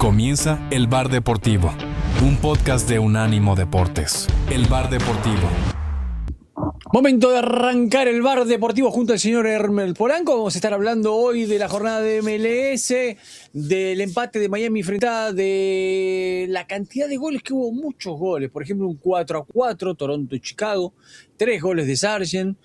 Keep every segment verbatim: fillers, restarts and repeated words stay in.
Comienza El Bar Deportivo, un podcast de Unánimo Deportes. El Bar Deportivo. Momento de arrancar el Bar Deportivo junto al señor Hermel Polanco. Vamos a estar hablando hoy de la jornada de M L S, del empate de Miami frente a de la cantidad de goles que hubo, muchos goles. Por ejemplo, un cuatro a cuatro, Toronto y Chicago, tres goles de Sargent,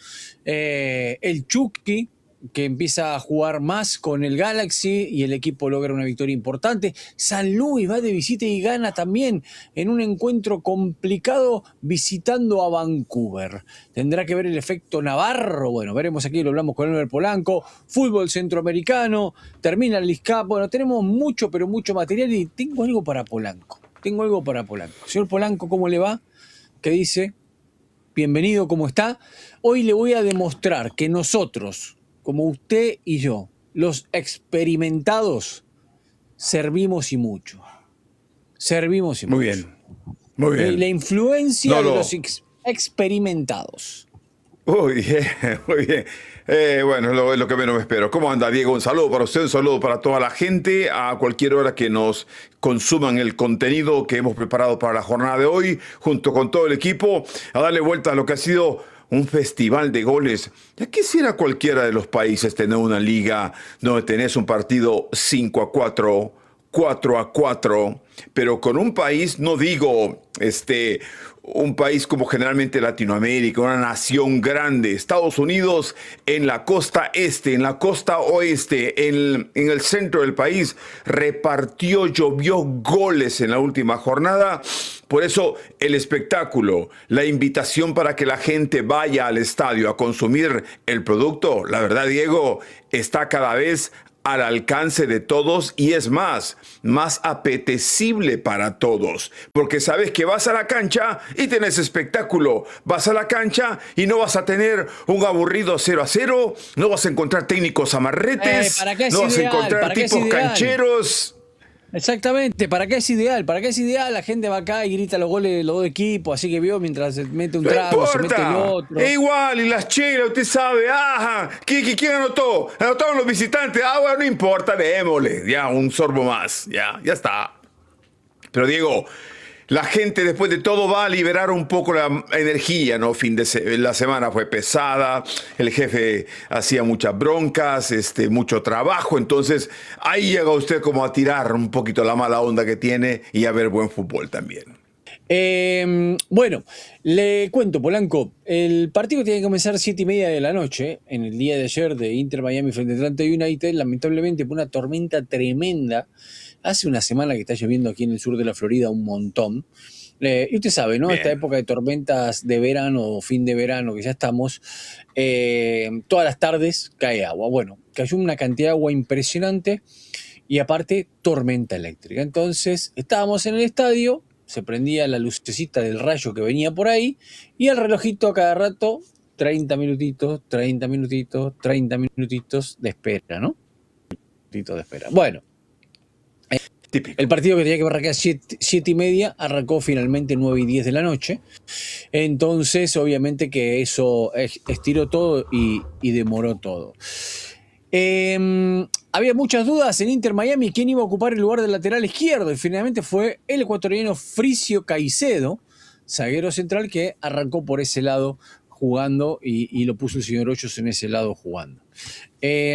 eh, el Chucky, que empieza a jugar más con el Galaxy y el equipo logra una victoria importante. San Luis va de visita y gana también en un encuentro complicado visitando a Vancouver. ¿Tendrá que ver el efecto Navarro? Bueno, veremos aquí, lo hablamos con Hermel Polanco. Fútbol centroamericano, termina el Leagues Cup. Bueno, tenemos mucho, pero mucho material y tengo algo para Polanco. Tengo algo para Polanco. Señor Polanco, ¿cómo le va? ¿Qué dice? Bienvenido, ¿cómo está? Hoy le voy a demostrar que nosotros, como usted y yo, los experimentados, servimos y mucho. Servimos y mucho. Muy bien, muy bien. La influencia no, no. de los ex experimentados. Muy bien, muy bien. Eh, bueno, es lo, lo que menos me espero. ¿Cómo anda, Diego? Un saludo para usted, un saludo para toda la gente, a cualquier hora que nos consuman el contenido que hemos preparado para la jornada de hoy, junto con todo el equipo, a darle vuelta a lo que ha sido un festival de goles. Ya quisiera cualquiera de los países tener una liga donde tenés un partido cinco a cuatro, cuatro a cuatro, pero con un país, no digo este, un país como generalmente Latinoamérica, una nación grande, Estados Unidos en la costa este, en la costa oeste, en, en el centro del país, repartió, llovió goles en la última jornada. Por eso el espectáculo, la invitación para que la gente vaya al estadio a consumir el producto, la verdad, Diego, está cada vez al alcance de todos y es más, más apetecible para todos. Porque sabes que vas a la cancha y tenés espectáculo. Vas a la cancha y no vas a tener un aburrido cero a cero, no vas a encontrar técnicos amarretes, Eh, ¿para qué es no vas ideal? a encontrar ¿Para qué es tipos ideal? cancheros. Exactamente, ¿para qué es ideal? ¿Para qué es ideal? La gente va acá y grita los goles de los dos equipos, así que vio mientras se mete un No trago, se mete el importa, otro. es igual, y las chelas, usted sabe, ajá, ¿quién, quién anotó? Anotaron los visitantes, ah, bueno, no importa, démosle, ya, un sorbo más, ya, ya está. Pero Diego, la gente después de todo va a liberar un poco la energía, ¿no? Fin de se la semana fue pesada, el jefe hacía muchas broncas, este, mucho trabajo, entonces ahí llega usted como a tirar un poquito la mala onda que tiene y a ver buen fútbol también. Eh, bueno, le cuento, Polanco, el partido tiene que comenzar siete y media de la noche, en el día de ayer de Inter Miami frente a Atlanta United, lamentablemente por una tormenta tremenda. Hace una semana que está lloviendo aquí en el sur de la Florida un montón. Eh, y usted sabe, ¿no? Bien. Esta época de tormentas de verano o fin de verano que ya estamos, eh, todas las tardes cae agua. Bueno, cayó una cantidad de agua impresionante y aparte tormenta eléctrica. Entonces estábamos en el estadio, se prendía la lucecita del rayo que venía por ahí y el relojito a cada rato, treinta minutitos, treinta minutitos, treinta minutitos de espera, ¿no? Minutitos de espera. Bueno. Típico. El partido que tenía que arrancar a siete y media arrancó finalmente nueve y diez de la noche. Entonces, obviamente que eso estiró todo y, y demoró todo. Eh, había muchas dudas en Inter Miami quién iba a ocupar el lugar del lateral izquierdo y finalmente fue el ecuatoriano Fricio Caicedo, zaguero central, que arrancó por ese lado jugando y, y lo puso el señor Hoyos en ese lado jugando. Eh,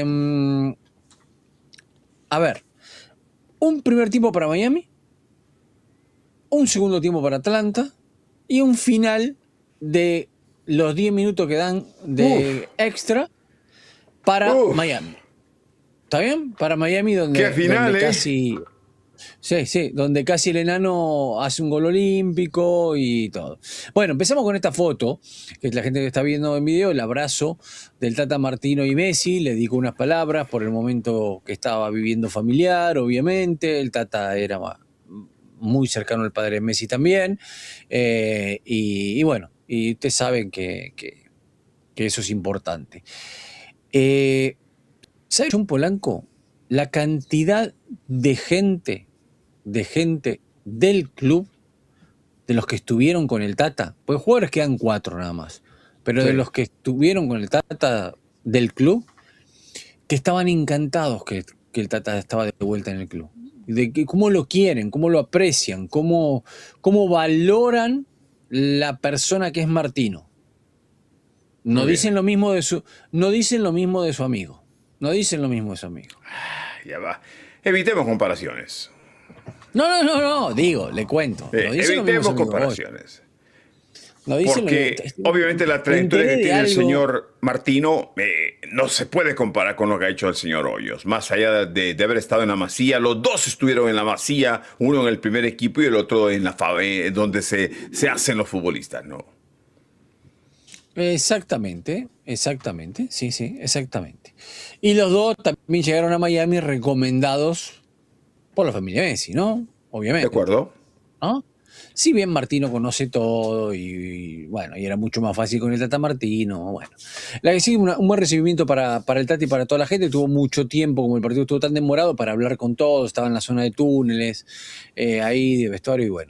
a ver. Un primer tiempo para Miami, un segundo tiempo para Atlanta y un final de los diez minutos que dan de Uf. extra para Uf. Miami. ¿Está bien? Para Miami donde, ¿Qué final, donde eh? casi... Sí, sí, donde casi el enano hace un gol olímpico y todo. Bueno, empezamos con esta foto, que la gente que está viendo en video, el abrazo del Tata Martino y Messi, le dijo unas palabras por el momento que estaba viviendo familiar, obviamente, el Tata era muy cercano al padre de Messi también, eh, y, y bueno, y ustedes saben que, que, que eso es importante. Eh, ¿Sabe, John Polanco? La cantidad de gente, de gente del club, de los que estuvieron con el Tata, pues jugadores quedan cuatro nada más, pero sí. De los que estuvieron con el Tata del club, que estaban encantados que, que el Tata estaba de vuelta en el club. de que, cómo lo quieren, cómo lo aprecian, cómo, cómo valoran la persona que es Martino. No Muy dicen bien. lo mismo de su, no dicen lo mismo de su amigo. No dicen lo mismo de su amigo. Ya va. Evitemos comparaciones. No, no, no, no, digo, le cuento. Eh, No dicen lo mismo de evitemos su amigo. comparaciones. No dicen lo Porque mismo. obviamente la Me trayectoria enteré que de tiene el algo- señor Martino eh, no se puede comparar con lo que ha hecho el señor Hoyos. Más allá de, de haber estado en la Masía, los dos estuvieron en la Masía, uno en el primer equipo y el otro en la F A B, donde se, se hacen los futbolistas, ¿no? Exactamente, exactamente, sí, sí, exactamente. Y los dos también llegaron a Miami recomendados por la familia Messi, ¿no? ¿De Obviamente, acuerdo? ¿no? Si bien Martino conoce todo y, y, bueno, y era mucho más fácil con el Tata Martino, bueno. La que sí, una- un buen recibimiento para, para el Tata y para toda la gente. Tuvo mucho tiempo, como el partido estuvo tan demorado, para hablar con todos. Estaba en la zona de túneles, eh, ahí de vestuario y bueno.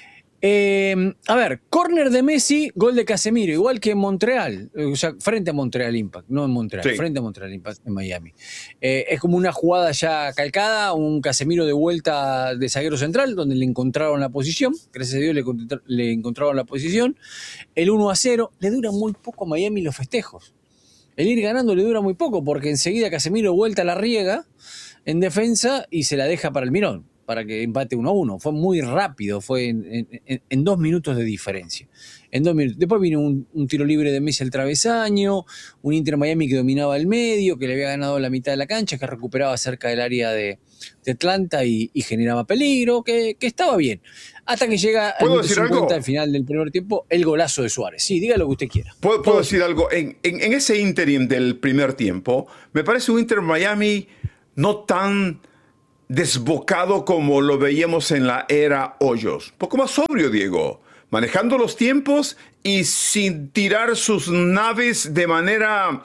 Eh, a ver, córner de Messi, gol de Casemiro, igual que en Montreal, o sea, frente a Montreal Impact, no en Montreal, Sí. frente a Montreal Impact en Miami. Eh, es como una jugada ya calcada, un Casemiro de vuelta de zaguero central, donde le encontraron la posición, gracias a Dios le, encontr- le encontraron la posición. El uno a cero, le dura muy poco a Miami los festejos. El ir ganando le dura muy poco, porque enseguida Casemiro vuelta la riega en defensa y se la deja para el Mirón, para que empate uno a uno. Fue muy rápido, fue en, en- en dos minutos de diferencia. En dos minutos. Después vino un, un tiro libre de Messi al travesaño, un Inter Miami que dominaba el medio, que le había ganado la mitad de la cancha, que recuperaba cerca del área de, de Atlanta y, y generaba peligro, que, que estaba bien. Hasta que llega al ¿Puedo minuto decir cincuenta, algo? al final del primer tiempo, el golazo de Suárez. Sí, diga lo que usted quiera. ¿Puedo, puedo Todo decir algo? En, en- en ese interim del primer tiempo, me parece un Inter Miami no tan desbocado como lo veíamos en la era Hoyos. Un poco más sobrio, Diego. Manejando los tiempos y sin tirar sus naves de manera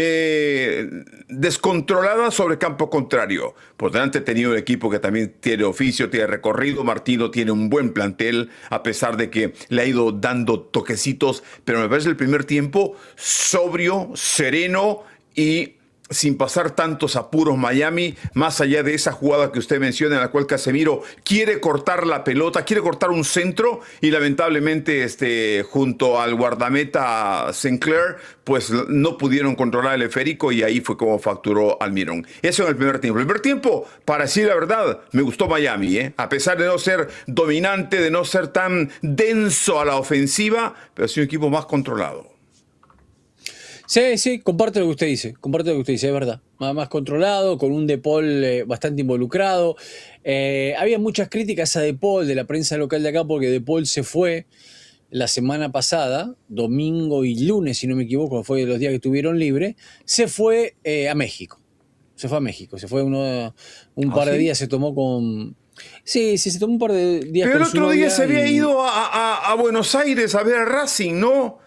eh, descontrolada sobre campo contrario. Por delante tenía un equipo que también tiene oficio, tiene recorrido. Martino tiene un buen plantel, a pesar de que le ha ido dando toquecitos. Pero me parece el primer tiempo sobrio, sereno y sin pasar tantos apuros Miami, más allá de esa jugada que usted menciona en la cual Casemiro quiere cortar la pelota, quiere cortar un centro y lamentablemente este, junto al guardameta Sinclair pues no pudieron controlar el esférico y ahí fue como facturó Almirón. Eso en el primer tiempo. El primer tiempo, para decir la verdad, me gustó Miami, ¿eh? A pesar de no ser dominante, de no ser tan denso a la ofensiva, pero sí un equipo más controlado. Sí, sí, comparto lo que usted dice, comparto lo que usted dice, es verdad. Más, más controlado, con un De Paul eh, bastante involucrado. Eh, había muchas críticas a De Paul de la prensa local de acá porque De Paul se fue la semana pasada, domingo y lunes, si no me equivoco, fue de los días que estuvieron libres, se fue eh, a México. Se fue a México, se fue uno, un ¿Ah, par de sí? días, se tomó con... Sí, sí, se tomó un par de días Pero el con su otro día novia se había y- ido a, a- a Buenos Aires a ver a Racing, ¿no?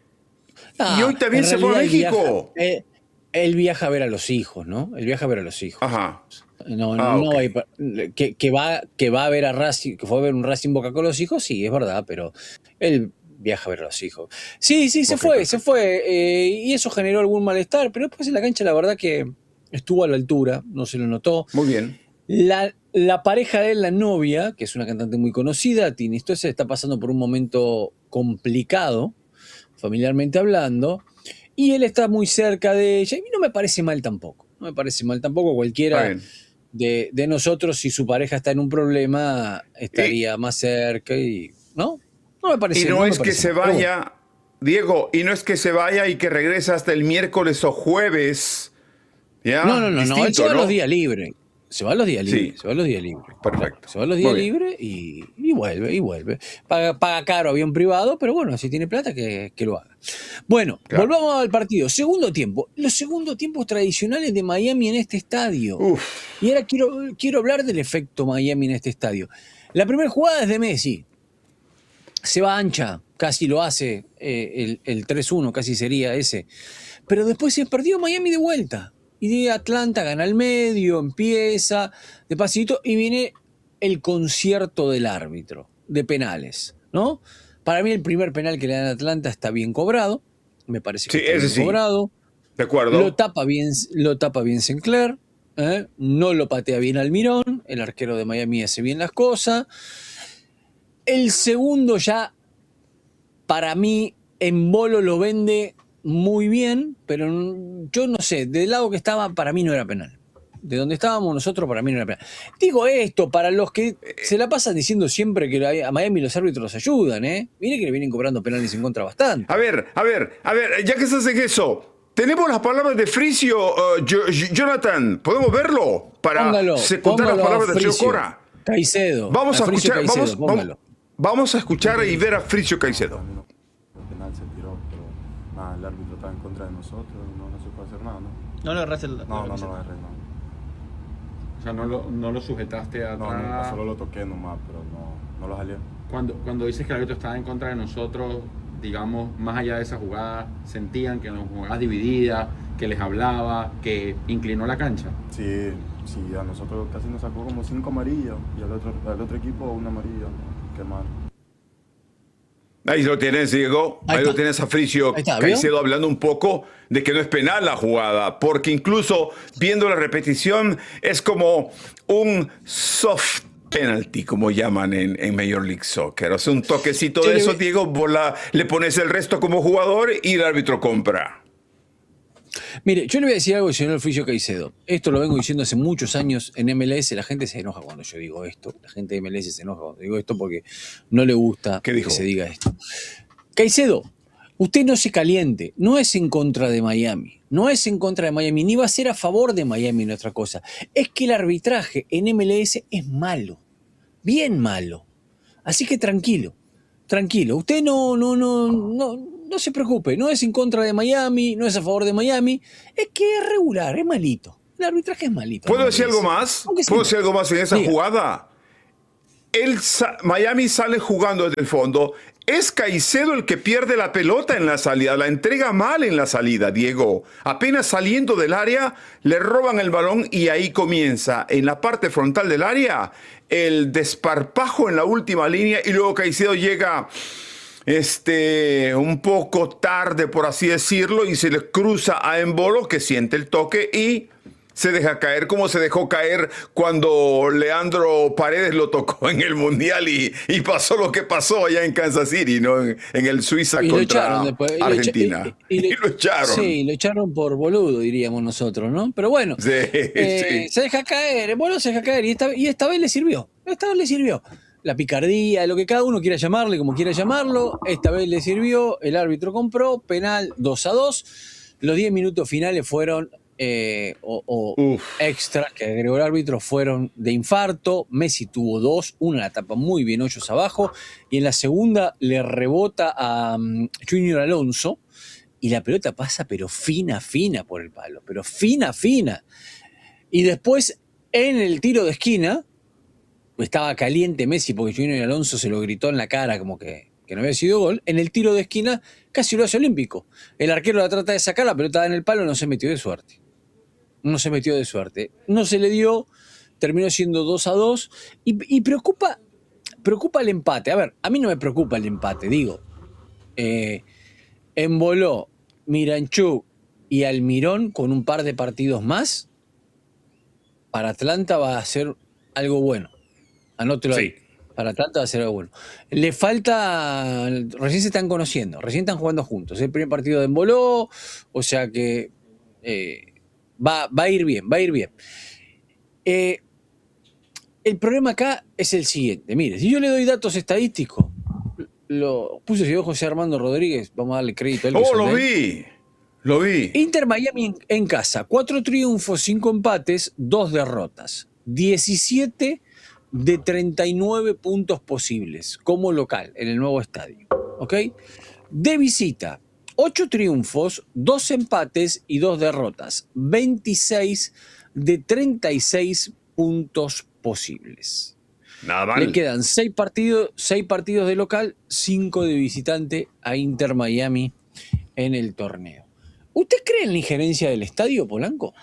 Ah, y hoy también en se fue a realidad él México. viaja- eh, él viaja a ver a los hijos, ¿no? Él viaja a ver a los hijos. Ajá. No, Ah, no ok. va a ir pa- que, que va, que va a ver a Racing, que fue a ver un Racing Boca con los hijos, sí, es verdad, pero él viaja a ver a los hijos. Sí, sí, se Ok, fue, perfecto. se fue. eh, y eso generó algún malestar, pero después en la cancha la verdad que estuvo a la altura, no se lo notó. Muy bien. La, la pareja de él, la novia, que es una cantante muy conocida, Tini Stoessel, está pasando por un momento complicado, familiarmente hablando, y él está muy cerca de ella, y no me parece mal tampoco, no me parece mal tampoco, Está cualquiera bien. de, de nosotros, si su pareja está en un problema, estaría más cerca, y ¿no? No me parece Y no me es que parece se mal, pero bueno. vaya, Diego, y no es que se vaya y que regrese hasta el miércoles o jueves. ¿Ya? No, no, no, no, él se Distinto, va a ¿no? los días libres. Se va a los días Sí. libres, se va a los días libres. Perfecto. Claro, se va a los Muy días bien. libres y, y vuelve, y vuelve. Paga, paga caro avión privado, pero bueno, si tiene plata, que, que lo haga. Bueno, Claro. volvamos al partido. Segundo tiempo. Los segundos tiempos tradicionales de Miami en este estadio. Uf. Y ahora quiero, quiero hablar del efecto Miami en este estadio. La primera jugada es de Messi. Se va ancha, casi lo hace eh, el, el tres uno, casi sería ese. Pero después se perdió Miami de vuelta. Y de Atlanta gana el medio, empieza despacito y viene el concierto del árbitro de penales, ¿no? Para mí el primer penal que le dan a Atlanta está bien cobrado, me parece que Sí, está ese bien sí. cobrado. De acuerdo. Lo tapa bien, lo tapa bien Sinclair, ¿eh? No lo patea bien Almirón, el arquero de Miami hace bien las cosas. El segundo ya, para mí, Embolo lo vende muy bien, pero yo no sé, del lado que estaba, para mí no era penal. De donde estábamos nosotros, para mí no era penal. Digo esto, para los que se la pasan diciendo siempre que a Miami los árbitros ayudan, ¿eh? Mire que le vienen cobrando penales en contra bastante. A ver, a ver, a ver, ya que estás en eso, tenemos las palabras de Fricio, uh, Jonathan, ¿podemos verlo? Para póngalo, secundar póngalo las palabras de Fricio. Chico Cora. Caicedo. Vamos a, a escuchar, Caicedo, vamos, vamos, vamos a escuchar y ver a Fricio Caicedo. El penal se tiró, pero nada, el árbitro está en contra de nosotros, no, no se puede hacer nada, ¿no? No le agarraste el... No, no, no, no agarré, no. O sea, no lo, no lo sujetaste atrás. No, no, solo lo toqué nomás, pero no, no lo jalé. Cuando, cuando dices que el árbitro estaba en contra de nosotros, digamos, más allá de esa jugada, sentían que nos jugadas divididas, que les hablaba, que inclinó la cancha. Sí, sí, a nosotros casi nos sacó como cinco amarillas y al otro, al otro equipo una amarilla. Qué mal. Ahí lo tienes, Diego. Ahí, Ahí lo tienes a Fricio está, Caicedo hablando un poco de que no es penal la jugada, porque incluso viendo la repetición es como un soft penalty, como llaman en, en Major League Soccer. O sea, un toquecito de eso, Diego, vos la, le pones el resto como jugador y el árbitro compra. Mire, yo le voy a decir algo al señor Fricio Caicedo. Esto lo vengo diciendo hace muchos años en M L S. La gente se enoja cuando yo digo esto. La gente de M L S se enoja cuando digo esto porque no le gusta que se diga esto. Caicedo, usted no se caliente. No es en contra de Miami. No es en contra de Miami. Ni va a ser a favor de Miami en otra cosa. Es que el arbitraje en M L S es malo. Bien malo. Así que tranquilo. Tranquilo. Usted no, no, no, no... No se preocupe, no es en contra de Miami, no es a favor de Miami, es que es regular, es malito. El arbitraje es malito. ¿Puedo decir algo más? ¿Puedo decir algo más en esa Diga. jugada? El, Miami sale jugando desde el fondo. Es Caicedo el que pierde la pelota en la salida, la entrega mal en la salida, Diego. Apenas saliendo del área, le roban el balón y ahí comienza, en la parte frontal del área, el desparpajo en la última línea y luego Caicedo llega... Este, un poco tarde, por así decirlo, y se le cruza a Embolo, que siente el toque y se deja caer como se dejó caer cuando Leandro Paredes lo tocó en el Mundial y, y pasó lo que pasó allá en Kansas City, ¿no? En, en el Suiza y contra y Argentina. Y, y, y, y lo echaron. Sí, lo echaron por boludo, diríamos nosotros, ¿no? Pero bueno, sí, eh, sí. se deja caer, Embolo se deja caer y esta, y esta vez le sirvió, esta vez le sirvió. La picardía, lo que cada uno quiera llamarle, como quiera llamarlo, esta vez le sirvió, el árbitro compró, penal dos a dos, los diez minutos finales fueron, eh, o, o extra que agregó el árbitro, fueron de infarto. Messi tuvo dos, una la tapa muy bien, hoyos abajo, y en la segunda le rebota a um, Junior Alonso, y la pelota pasa pero fina, fina por el palo, pero fina, fina. Y después, en el tiro de esquina, estaba caliente Messi porque Junior Alonso se lo gritó en la cara como que, que no había sido gol. En el tiro de esquina casi lo hace olímpico. El arquero la trata de sacar, la pelota en el palo, no se metió de suerte. No se metió de suerte. No se le dio, terminó siendo dos a dos. Y, y preocupa, preocupa el empate. A ver, a mí no me preocupa el empate, digo. Eh, Emboló, Miranchuk y Almirón con un par de partidos más. Para Atlanta va a ser algo bueno. Anótelo ahí. Sí. Para Atlanta va a ser algo bueno. Le falta... Recién se están conociendo. Recién están jugando juntos. Es el primer partido de Emboló. O sea que... Eh, va, va a ir bien. Va a ir bien. Eh, el problema acá es el siguiente. Mire, si yo le doy datos estadísticos... Lo puso el José Armando Rodríguez. Vamos a darle crédito a él. ¡Oh, lo vi! Lo vi. Inter Miami en, en casa. Cuatro triunfos, cinco empates, dos derrotas. diecisiete... de treinta y nueve puntos posibles como local en el nuevo estadio. ¿Ok? De visita, ocho triunfos, dos empates y dos derrotas. veintiséis de treinta y seis puntos posibles. Nada mal. Le quedan seis partidos, seis partidos de local, cinco de visitante a Inter Miami en el torneo. ¿Usted cree en la injerencia del estadio, Polanco?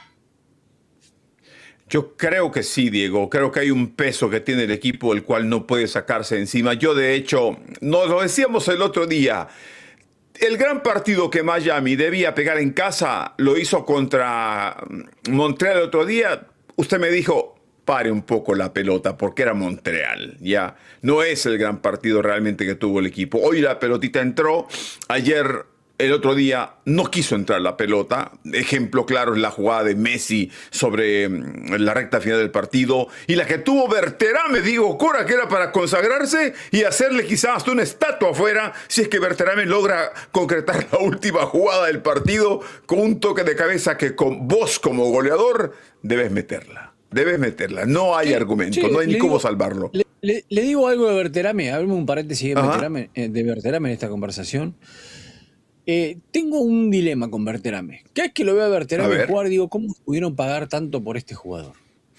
Yo creo que sí, Diego. Creo que hay un peso que tiene el equipo el cual no puede sacarse encima. Yo, de hecho, nos lo decíamos el otro día. El gran partido que Miami debía pegar en casa lo hizo contra Montreal el otro día. Usted me dijo, pare un poco la pelota, porque era Montreal, ya. No es el gran partido realmente que tuvo el equipo. Hoy la pelotita entró, ayer, el otro día, no quiso entrar la pelota. Ejemplo claro es la jugada de Messi sobre la recta final del partido, y la que tuvo Berterame, digo, Cora, que era para consagrarse y hacerle quizás hasta una estatua afuera, si es que Berterame logra concretar la última jugada del partido con un toque de cabeza que con vos como goleador debes meterla. Debes meterla, no hay Sí, argumento, sí, no hay ni le cómo digo- salvarlo. Le, le- le digo algo de Berterame, abrimos un paréntesis de Ajá. Berterame, eh, de Berterame en esta conversación. Eh, tengo un dilema con Berterame. Cada vez que lo veo a A Berterame ver. jugar, digo, ¿cómo pudieron pagar tanto por este jugador?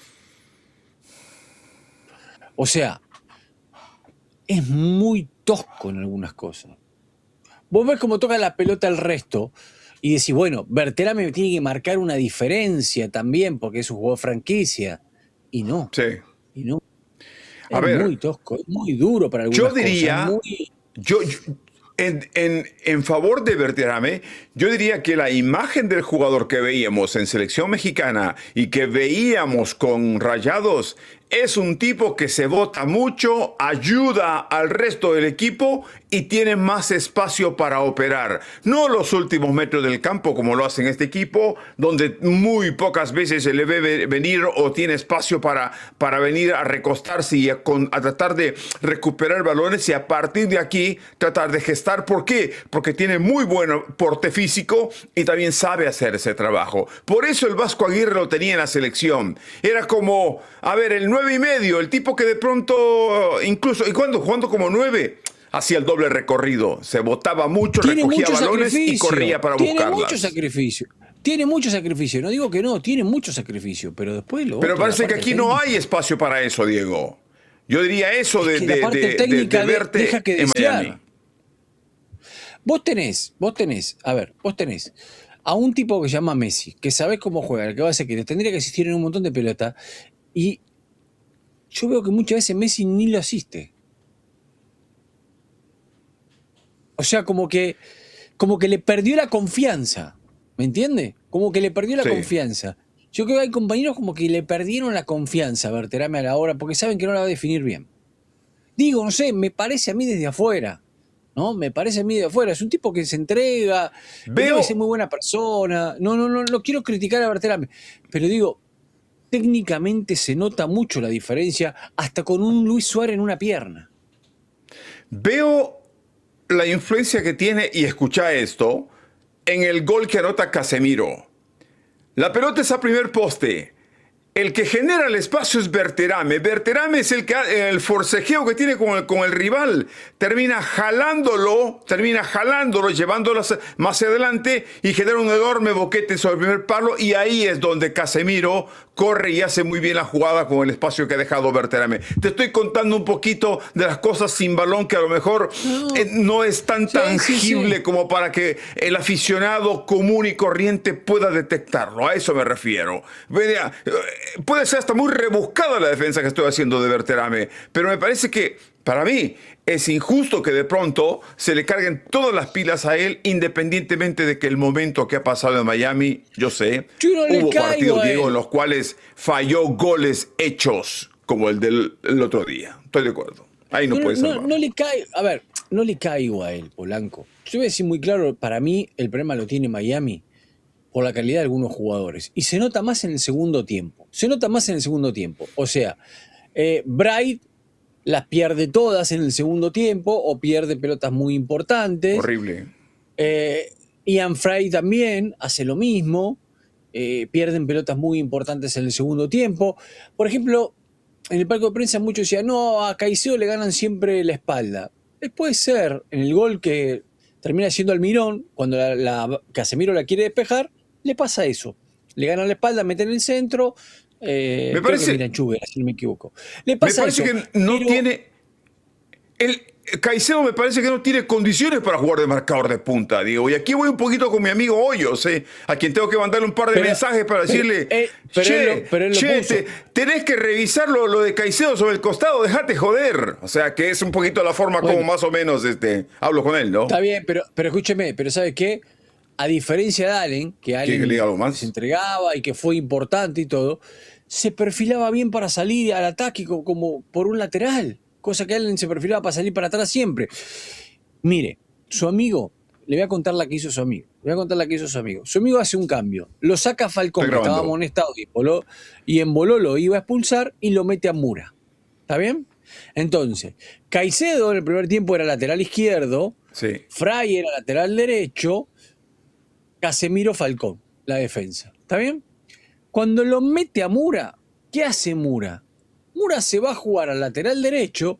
O sea, es muy tosco en algunas cosas. Vos ves cómo toca la pelota el resto y decís, bueno, Berterame tiene que marcar una diferencia también porque es un jugador franquicia. Y no, Sí. y no. A Es ver, muy tosco, es muy duro para algunas Yo cosas. diría, muy- yo, yo- en, en- en favor de Berterame, yo diría que la imagen del jugador que veíamos en selección mexicana y que veíamos con Rayados es un tipo que se bota mucho, ayuda al resto del equipo y tiene más espacio para operar. No los últimos metros del campo como lo hace en este equipo, donde muy pocas veces se le ve venir o tiene espacio para, para venir a recostarse y a, con- a tratar de recuperar balones y a partir de aquí tratar de gestar. ¿Por qué? Porque tiene muy buen porte físico y también sabe hacer ese trabajo. Por eso el Vasco Aguirre lo tenía en la selección. Era como, a ver, el nueve y medio, el tipo que de pronto, incluso, ¿y cuándo? Jugando como nueve, hacía el doble recorrido. Se botaba mucho, Tiene recogía mucho balones y sacrificio. corría para Tiene buscarlas. mucho sacrificio. Tiene mucho sacrificio. No digo que no, tiene mucho sacrificio. Pero después lo Pero otro, la parece que parte aquí no técnica- hay espacio para eso, Diego. Yo diría eso de, Es que la de- parte de- de- técnica de de- verte deja que en desear. Miami. Vos tenés, vos tenés, a ver, vos tenés a un tipo que se llama Messi, que sabés cómo juega, el que va a hacer que tendría que asistir en un montón de pelota, y yo veo que muchas veces Messi ni lo asiste. O sea, como que, como que le perdió la confianza, ¿me entiende? Como que le perdió la Sí. confianza. Yo creo que hay compañeros como que le perdieron la confianza a Berterame a la hora, porque saben que no la va a definir bien. Digo, no sé, me parece a mí desde afuera. ¿No? Me parece a mí de afuera. Es un tipo que se entrega, Veo- debe ser muy buena persona. No, no, no, no quiero criticar a Berterame, pero digo, técnicamente se nota mucho la diferencia, hasta con un Luis Suárez en una pierna. Veo la influencia que tiene, y escucha esto, en el gol que anota Casemiro. La pelota es a primer poste. El que genera el espacio es Berterame. Berterame es el que el forcejeo que tiene con el, con el rival. Termina jalándolo, termina jalándolo, llevándolo más adelante y genera un enorme boquete sobre el primer palo. Y ahí es donde Casemiro corre y hace muy bien la jugada con el espacio que ha dejado Berterame. Te estoy contando un poquito de las cosas sin balón que a lo mejor No. eh, no es tan Sí, sí, tangible sí. como para que el aficionado común y corriente pueda detectarlo. A eso me refiero. Vea, eh, puede ser hasta muy rebuscada la defensa que estoy haciendo de Berterame, pero me parece que para mí es injusto que de pronto se le carguen todas las pilas a él, independientemente de que el momento que ha pasado en Miami, yo sé, Yo no le hubo caigo partidos, a Diego, él. en los cuales falló goles hechos, como el del el otro día. Estoy de acuerdo. Ahí no, No, puede no, salvar. no le cae, a ver, no le caigo a él, Polanco. Yo voy a decir muy claro, para mí el problema lo tiene Miami por la calidad de algunos jugadores. Y se nota más en el segundo tiempo. Se nota más en el segundo tiempo. O sea, eh, Bright las pierde todas en el segundo tiempo o pierde pelotas muy importantes. Horrible. Eh, Ian Fry también hace lo mismo. Eh, pierden pelotas muy importantes en el segundo tiempo. Por ejemplo, en el palco de prensa muchos decían, no, a Caicedo le ganan siempre la espalda. Eh, puede ser, en el gol que termina siendo Almirón, cuando la, la, Casemiro la quiere despejar, le pasa eso. Le ganan la espalda, meten el centro. Eh, Me creo parece- que Miran Chuber, si no me equivoco. Le Me pasa parece eso, que no pero- tiene. El Caicedo me parece que no tiene condiciones para jugar de marcador de punta, Diego. Y aquí voy un poquito con mi amigo Hoyos, ¿eh? A quien tengo que mandarle un par de Pero- mensajes para pero- decirle. eh, pero che, él lo- pero él lo che, puso. te- tenés que revisar lo, lo de Caicedo sobre el costado, dejate joder. O sea, que es un poquito la forma Bueno. como más o menos este, hablo con él, ¿no? Está bien, pero, pero escúcheme, pero ¿sabe qué? A diferencia de Allen, que Allen que le diga algo más? se entregaba y que fue importante y todo, se perfilaba bien para salir al ataque como, como por un lateral, cosa que Allen se perfilaba para salir para atrás siempre. Mire, su amigo, le voy a contar la que hizo su amigo, le voy a contar la que hizo su amigo. Su amigo hace un cambio, lo saca a Falcón, que estaba amonestado, y, Boló, y en Boló lo iba a expulsar y lo mete a Mura. ¿Está bien? Entonces, Caicedo en el primer tiempo era lateral izquierdo, Sí. Fray era lateral derecho, Casemiro Falcón, la defensa. ¿Está bien? Cuando lo mete a Mura, ¿qué hace Mura? Mura se va a jugar al lateral derecho,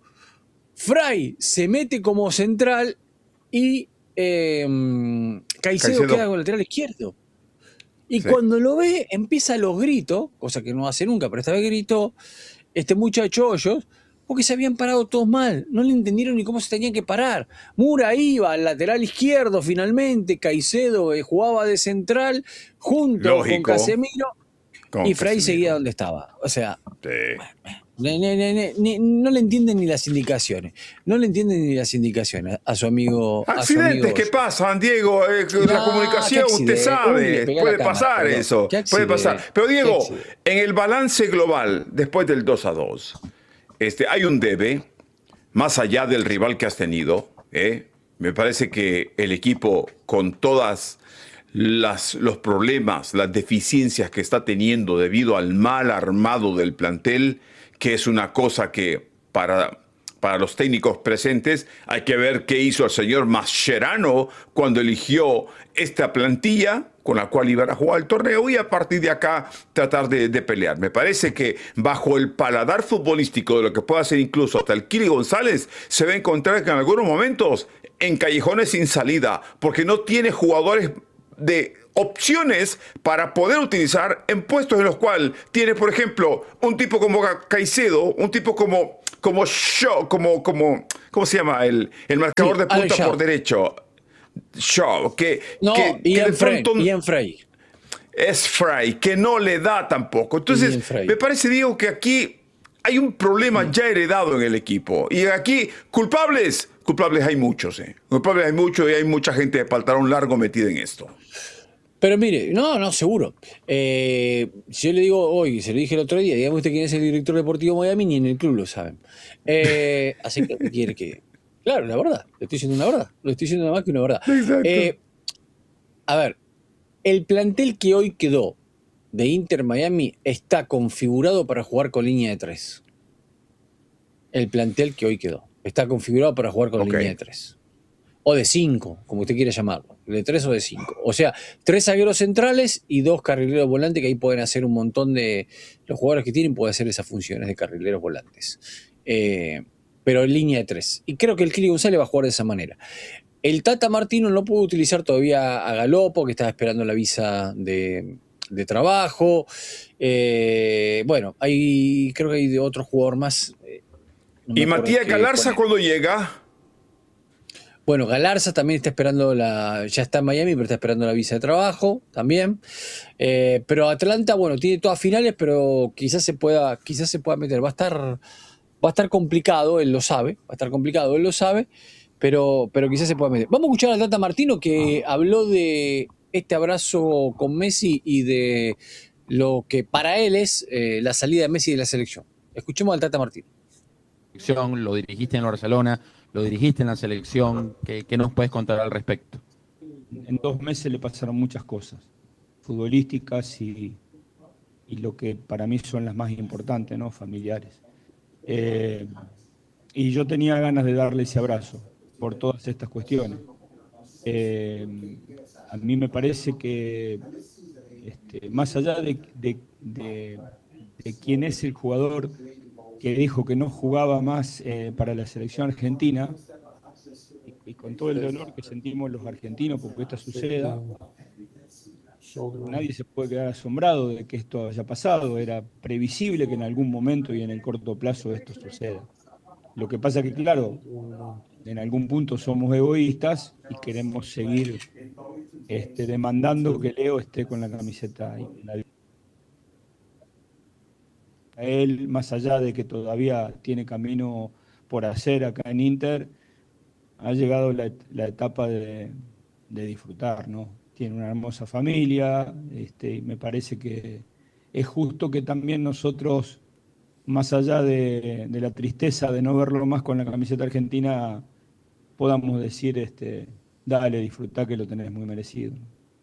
Fray se mete como central y eh, Caicedo, Caicedo queda como lateral izquierdo. Y sí. Cuando lo ve, empieza los gritos, cosa que no hace nunca, pero esta vez gritó este muchacho Hoyos, porque se habían parado todos mal, no le entendieron ni cómo se tenían que parar. Mura iba al lateral izquierdo finalmente, Caicedo eh, jugaba de central junto Lógico. con Casemiro con y Fray Casemiro. seguía donde estaba. O sea, sí. ne, ne, ne, ne, no le entienden ni las indicaciones, no le entienden ni las indicaciones a su amigo. Accidentes a su amigo que pasan, Diego, eh, no, la comunicación, usted sabe, Uy, puede pasar cámara, eso, puede pasar. Pero Diego, en el balance global, después del dos a dos, Este, hay un debe, más allá del rival que has tenido. ¿eh? Me parece que el equipo, con todas las, los problemas, las deficiencias que está teniendo debido al mal armado del plantel, que es una cosa que para, para los técnicos presentes hay que ver qué hizo el señor Mascherano cuando eligió esta plantilla con la cual iban a jugar el torneo y a partir de acá tratar de, de pelear. Me parece que bajo el paladar futbolístico de lo que puede hacer incluso hasta el Kili González, se va a encontrar que en algunos momentos en callejones sin salida, porque no tiene jugadores de opciones para poder utilizar en puestos en los cuales tiene, por ejemplo, un tipo como Caicedo, un tipo como como Shaw, como como ¿cómo se llama? El, el marcador sí, de punta por derecho. Shaw, que, no, que, y, que en de Frey, pronto y en Frey. Es Frey, que no le da tampoco. Entonces, me parece, Diego, que aquí hay un problema ya heredado en el equipo. Y aquí, culpables, culpables hay muchos. ¿eh? Culpables hay muchos y hay mucha gente de pantalón largo metida en esto. Pero mire, no, no, seguro. Eh, si yo le digo hoy, se lo dije el otro día, digamos usted quién es el director deportivo de Miami, ni en el club lo saben. Eh, así que, ¿qué quiere que...? Claro, la verdad, le estoy diciendo una verdad, lo estoy diciendo nada más que una verdad. Exacto. Eh, a ver, el plantel que hoy quedó de Inter Miami está configurado para jugar con línea de tres. El plantel que hoy quedó está configurado para jugar con okay. línea de tres. O de cinco, como usted quiera llamarlo. De tres o de cinco. O sea, tres zagueros centrales y dos carrileros volantes que ahí pueden hacer un montón de... Los jugadores que tienen pueden hacer esas funciones de carrileros volantes. Eh... pero en línea de tres. Y creo que el Kili González va a jugar de esa manera. El Tata Martino no pudo utilizar todavía a Galopo, que estaba esperando la visa de, de trabajo. Eh, bueno, hay, creo que hay de otro jugador más. Eh, no ¿Y Matías Galarza cuándo llega? Bueno, Galarza también está esperando la... Ya está en Miami, pero está esperando la visa de trabajo también. Eh, pero Atlanta, bueno, tiene todas finales, pero quizás se pueda, quizás se pueda meter. Va a estar... Va a estar complicado, él lo sabe, va a estar complicado, él lo sabe, pero, pero quizás se pueda meter. Vamos a escuchar al Tata Martino que habló de este abrazo con Messi y de lo que para él es eh, la salida de Messi de la selección. Escuchemos al Tata Martino. Lo dirigiste en Barcelona, lo dirigiste en la selección, ¿qué, qué nos puedes contar al respecto? En dos meses le pasaron muchas cosas, futbolísticas y, y lo que para mí son las más importantes, ¿no? Familiares. Eh, y yo tenía ganas de darle ese abrazo por todas estas cuestiones. Eh, a mí me parece que este, más allá de, de, de, de quién es el jugador que dijo que no jugaba más eh, para la selección argentina, y, y con todo el dolor que sentimos los argentinos porque esto suceda, nadie se puede quedar asombrado de que esto haya pasado. Era previsible que en algún momento y en el corto plazo esto suceda. Lo que pasa que, claro, en algún punto somos egoístas y queremos seguir este, demandando que Leo esté con la camiseta. A él, más allá de que todavía tiene camino por hacer acá en Inter, ha llegado la, la etapa de, de disfrutar, ¿no? Tiene una hermosa familia, este, y me parece que, es justo que también nosotros, más allá de, de la tristeza de no verlo más con la camiseta argentina, podamos decir, este, dale, disfrutá que lo tenés muy merecido.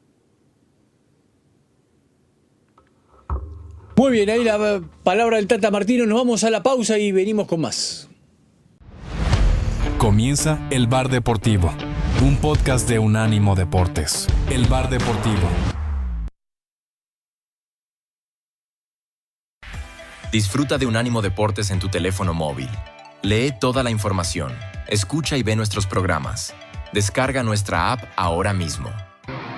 Muy bien, ahí la palabra del Tata Martino. Nos vamos a la pausa y venimos con más. Comienza El Bar Deportivo, un podcast de Unánimo Deportes. El Bar Deportivo. Disfruta de Unánimo Deportes en tu teléfono móvil. Lee toda la información, escucha y ve nuestros programas. Descarga nuestra app ahora mismo.